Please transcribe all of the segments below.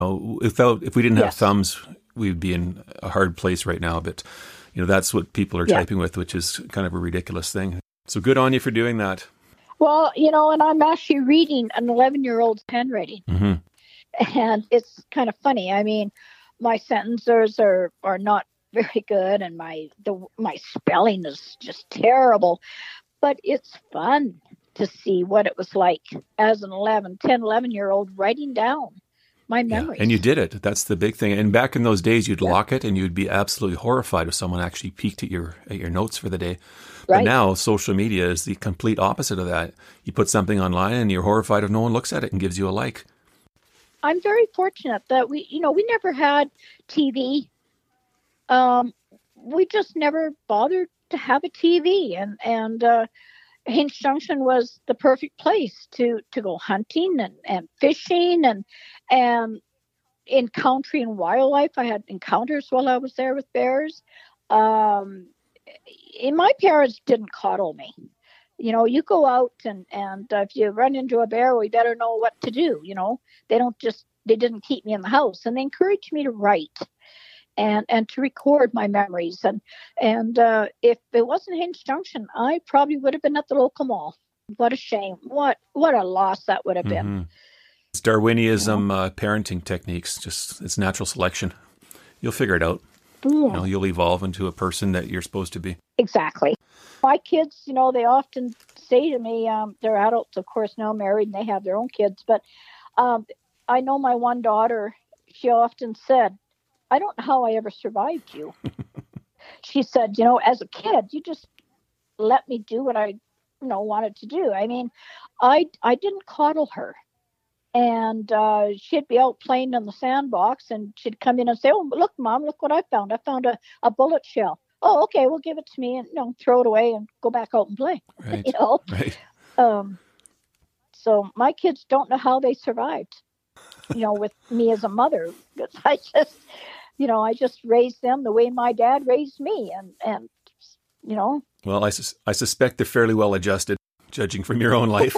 Oh, if we didn't have Yes. thumbs, we'd be in a hard place right now. But that's what people are Yeah. typing with, which is kind of a ridiculous thing. So good on you for doing that. Well, and I'm actually reading an 11-year-old's handwriting. Mm-hmm. And it's kind of funny. I mean, my sentences are not very good, and my spelling is just terrible. But it's fun to see what it was like as an 11-year-old writing down my memories. Yeah, and you did it. That's the big thing. And back in those days, you'd lock it, and you'd be absolutely horrified if someone actually peeked at your notes for the day. But Right. now, social media is the complete opposite of that. You put something online, and you're horrified if no one looks at it and gives you a like. I'm very fortunate that we never had TV. We just never bothered to have a TV, and Hinge Junction was the perfect place to go hunting and fishing and encountering wildlife. I had encounters while I was there with bears. And my parents didn't coddle me. You go out and if you run into a bear, we better know what to do. They didn't keep me in the house, and they encouraged me to write and to record my memories. And if it wasn't Hinge Junction, I probably would have been at the local mall. What a shame. What a loss that would have been. Mm-hmm. It's Darwinism, parenting techniques, just it's natural selection. You'll figure it out. Yeah. You'll evolve into a person that you're supposed to be. Exactly. My kids, they often say to me, they're adults, of course, now married, and they have their own kids. But I know my one daughter, she often said, I don't know how I ever survived you. She said, as a kid, you just let me do what I wanted to do. I mean, I didn't coddle her. And she'd be out playing in the sandbox, and she'd come in and say, oh, look, Mom, look what I found. I found a bullet shell. Oh, okay, well, give it to me and throw it away and go back out and play. Right. Right. So my kids don't know how they survived, with me as a mother. Because I just raised them the way my dad raised me. And Well, I suspect they're fairly well adjusted, judging from your own life.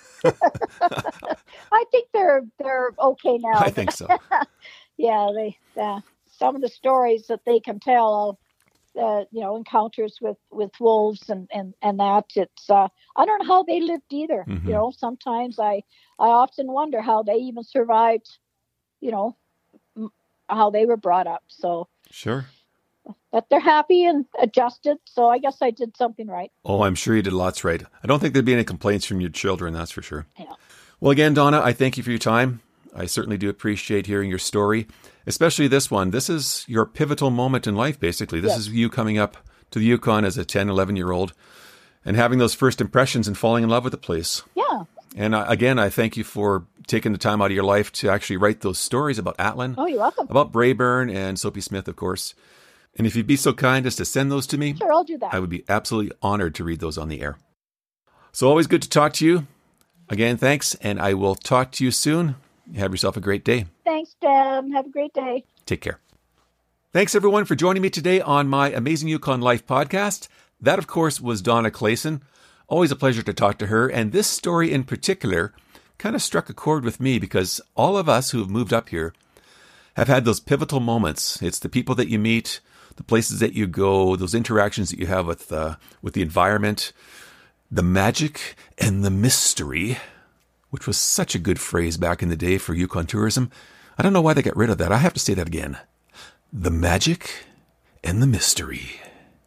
I think they're okay now. I think so. Yeah, some of the stories that they can tell, encounters with wolves and that, it's I don't know how they lived either. Mm-hmm. Sometimes I often wonder how they even survived, how they were brought up. So Sure. But they're happy and adjusted, so I guess I did something right. Oh, I'm sure you did lots right. I don't think there'd be any complaints from your children, that's for sure. Yeah. Well, again, Donna, I thank you for your time. I certainly do appreciate hearing your story, especially this one. This is your pivotal moment in life, basically. This is you coming up to the Yukon as a 10, 11-year-old and having those first impressions and falling in love with the place. Yeah. And again, I thank you for taking the time out of your life to actually write those stories about Atlin. Oh, you're welcome. About Braeburn and Soapy Smith, of course. And if you'd be so kind as to send those to me, sure, I'll do that. I would be absolutely honored to read those on the air. So always good to talk to you. Again, thanks, and I will talk to you soon. Have yourself a great day. Thanks, Deb. Have a great day. Take care. Thanks, everyone, for joining me today on my Amazing Yukon Life podcast. That, of course, was Donna Clayson. Always a pleasure to talk to her, and this story in particular kind of struck a chord with me because all of us who have moved up here have had those pivotal moments. It's the people that you meet, the places that you go, those interactions that you have with the environment, the magic and the mystery, which was such a good phrase back in the day for Yukon tourism. I don't know why they got rid of that. I have to say that again. The magic and the mystery.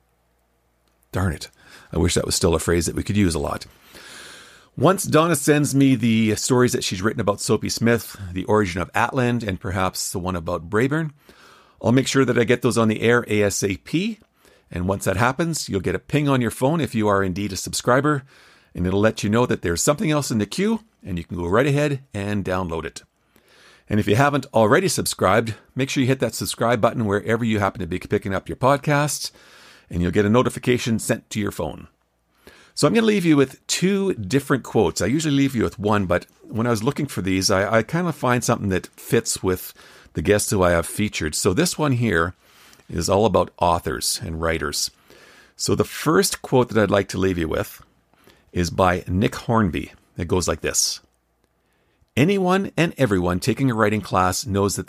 Darn it. I wish that was still a phrase that we could use a lot. Once Donna sends me the stories that she's written about Soapy Smith, the origin of Atlin, and perhaps the one about Braeburn, I'll make sure that I get those on the air ASAP. And once that happens, you'll get a ping on your phone if you are indeed a subscriber, and it'll let you know that there's something else in the queue, and you can go right ahead and download it. And if you haven't already subscribed, make sure you hit that subscribe button wherever you happen to be picking up your podcasts, and you'll get a notification sent to your phone. So I'm going to leave you with two different quotes. I usually leave you with one, but when I was looking for these, I kind of find something that fits with the guests who I have featured. So this one here is all about authors and writers. So the first quote that I'd like to leave you with is by Nick Hornby. It goes like this. Anyone and everyone taking a writing class knows that